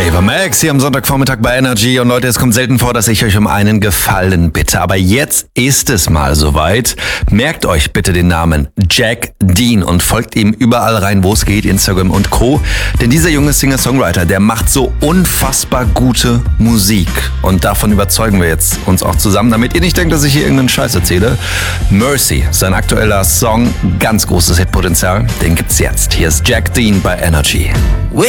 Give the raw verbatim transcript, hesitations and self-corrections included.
Ava Max hier am Sonntagvormittag bei Energy. Und Leute, es kommt selten vor, dass ich euch um einen Gefallen bitte. Aber jetzt ist es mal soweit. Merkt euch bitte den Namen Jack Dean und folgt ihm überall rein, wo es geht, Instagram und Co. Denn dieser junge Singer-Songwriter, der macht so unfassbar gute Musik. Und davon überzeugen wir jetzt uns auch zusammen, damit ihr nicht denkt, dass ich hier irgendeinen Scheiß erzähle. Mercy, sein aktueller Song, ganz großes Hitpotenzial. Den gibt's jetzt. Hier ist Jack Dean bei Energy. We